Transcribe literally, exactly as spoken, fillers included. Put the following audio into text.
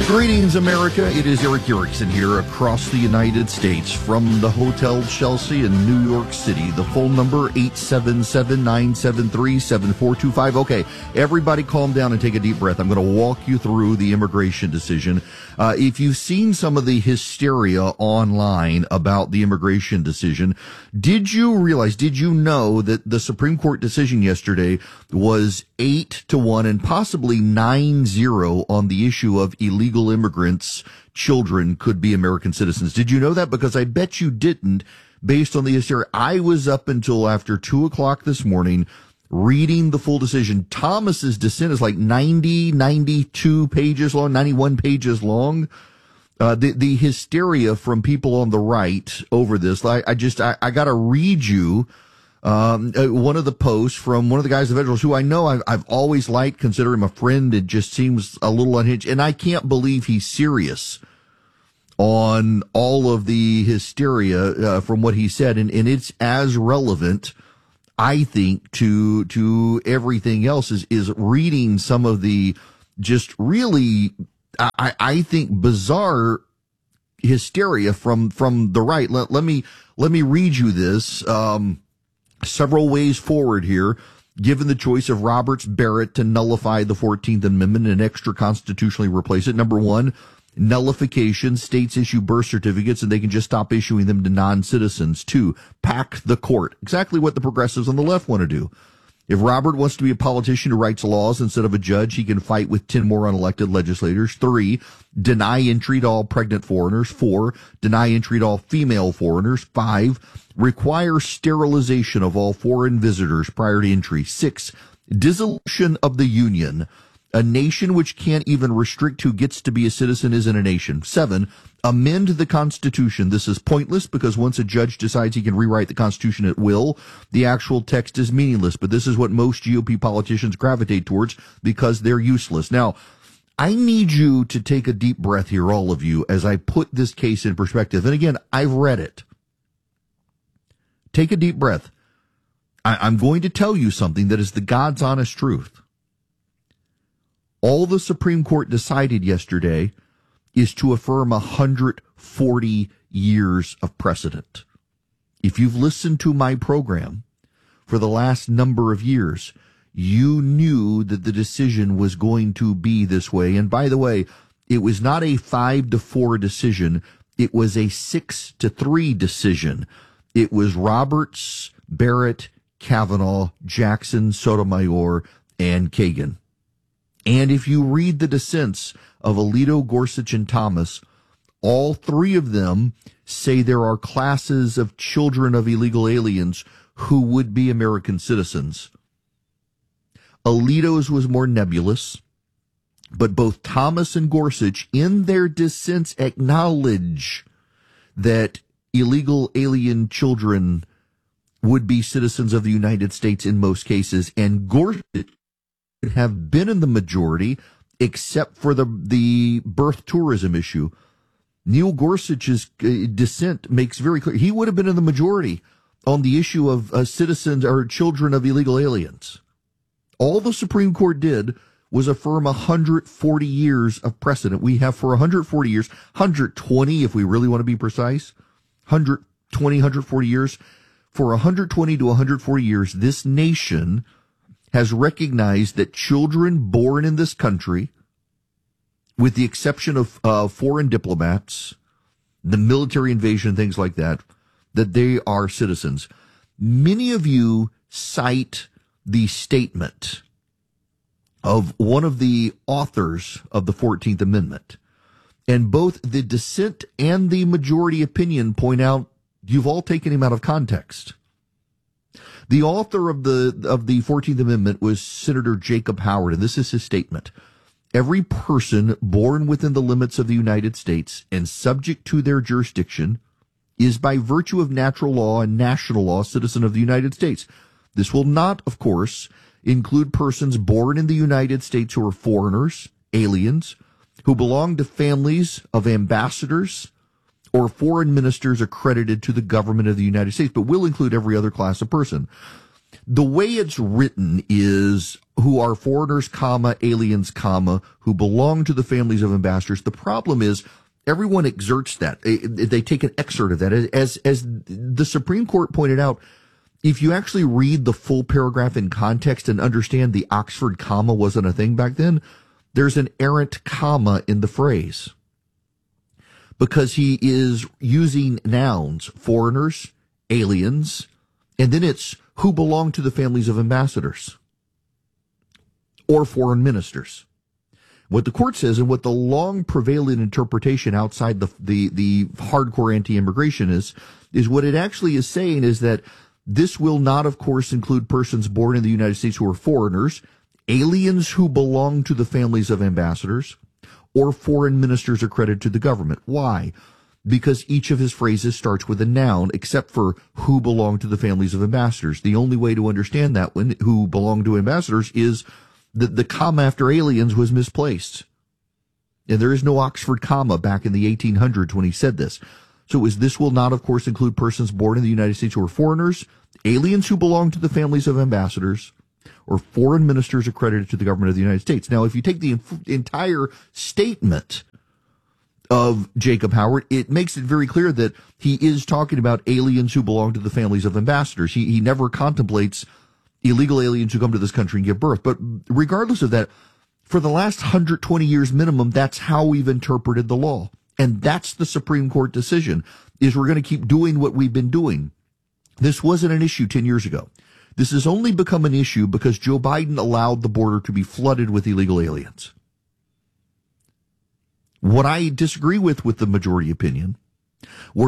Greetings, America. It is Eric Erickson here across the United States from the Hotel Chelsea in New York City. The phone number, eight seven seven, nine seven three, seven four two five. Okay, everybody calm down and take a deep breath. I'm going to walk you through the immigration decision. Uh, if you've seen some of the hysteria online about the immigration decision, did you realize, did you know that the Supreme Court decision yesterday was eight to one and possibly nine zero on the issue of illegal immigrants' children could be American citizens? Did you know that? Because I bet you didn't, based on the hysteria. I was up until after two o'clock this morning reading the full decision. Thomas's dissent is like ninety, ninety-two pages long, ninety-one pages long. Uh, the, the hysteria from people on the right over this, I, I just, I, I gotta read you, um, uh, one of the posts from one of the guys at Federalist who I know I've, I've always liked, consider him a friend. It just seems a little unhinged. And I can't believe he's serious on all of the hysteria, uh, from what he said. And, and it's as relevant, I think, to, to everything else is, is reading some of the just really, I, I think, bizarre hysteria from, from the right. Let, let me, let me read you this. Um, several ways forward here. Given the choice of Roberts Barrett to nullify the fourteenth Amendment and extra constitutionally replace it. Number one, nullification. States issue birth certificates and they can just stop issuing them to non-citizens. Two, pack the court. Exactly what the progressives on the left want to do. If Robert wants to be a politician who writes laws instead of a judge, he can fight with ten more unelected legislators. Three, deny entry to all pregnant foreigners. Four, deny entry to all female foreigners. Five, require sterilization of all foreign visitors prior to entry. Six, dissolution of the Union. A nation which can't even restrict who gets to be a citizen isn't a nation. Seven, amend the Constitution. This is pointless because once a judge decides he can rewrite the Constitution at will, the actual text is meaningless. But this is what most G O P politicians gravitate towards because they're useless. Now, I need you to take a deep breath here, all of you, as I put this case in perspective. And again, I've read it. Take a deep breath. I- I'm going to tell you something that is the God's honest truth. All the Supreme Court decided yesterday is to affirm one hundred forty years of precedent. If you've listened to my program for the last number of years, you knew that the decision was going to be this way. And by the way, it was not a five to four decision. It was a six to three decision. It was Roberts, Barrett, Kavanaugh, Jackson, Sotomayor, and Kagan. And if you read the dissents of Alito, Gorsuch, and Thomas, all three of them say there are classes of children of illegal aliens who would be American citizens. Alito's was more nebulous, but both Thomas and Gorsuch in their dissents acknowledge that illegal alien children would be citizens of the United States in most cases, and Gorsuch have been in the majority, except for the the birth tourism issue. Neil Gorsuch's uh, dissent makes very clear he would have been in the majority on the issue of uh, citizens or children of illegal aliens. All the Supreme Court did was affirm one hundred forty years of precedent. We have for one hundred forty years, one hundred twenty if we really want to be precise, one hundred twenty, one hundred forty years. For one hundred twenty to one hundred forty years, this nation has recognized that children born in this country, with the exception of uh, foreign diplomats, the military invasion, things like that, that they are citizens. Many of you cite the statement of one of the authors of the fourteenth Amendment, and both the dissent and the majority opinion point out you've all taken him out of context. The author of the of the fourteenth Amendment was Senator Jacob Howard, and this is his statement. Every person born within the limits of the United States and subject to their jurisdiction is by virtue of natural law and national law a citizen of the United States. This will not, of course, include persons born in the United States who are foreigners, aliens, who belong to families of ambassadors or foreign ministers accredited to the government of the United States, but will include every other class of person. the way it's written is who are foreigners, comma, aliens, comma, who belong to the families of ambassadors. The problem is everyone exerts that. They take an excerpt of that. As, as the Supreme Court pointed out, if you actually read the full paragraph in context and understand the Oxford comma wasn't a thing back then, there's an errant comma in the phrase. Because he is using nouns, foreigners, aliens, and then it's who belong to the families of ambassadors or foreign ministers. What the court says, and what the long prevailing interpretation outside the the, the hardcore anti-immigration is, is what it actually is saying is that this will not, of course, include persons born in the United States who are foreigners, aliens who belong to the families of ambassadors, or foreign ministers accredited to the government. Why? Because each of his phrases starts with a noun, except for who belong to the families of ambassadors. The only way to understand that one, who belong to ambassadors, is that the comma after aliens was misplaced. And there is no Oxford comma back in the eighteen hundreds when he said this. So is this will not, of course, include persons born in the United States who are foreigners, aliens who belong to the families of ambassadors, or foreign ministers accredited to the government of the United States. Now, if you take the inf- entire statement of Jacob Howard, it makes it very clear that he is talking about aliens who belong to the families of ambassadors. He, he never contemplates illegal aliens who come to this country and give birth. But regardless of that, for the last one hundred twenty years minimum, that's how we've interpreted the law. And that's the Supreme Court decision, is we're going to keep doing what we've been doing. This wasn't an issue ten years ago. This has only become an issue because Joe Biden allowed the border to be flooded with illegal aliens. What I disagree with with the majority opinion